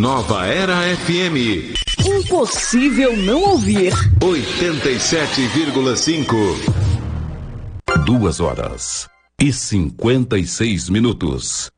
Nova Era FM. Impossível não ouvir. 87,5. 2 horas e 56 minutos.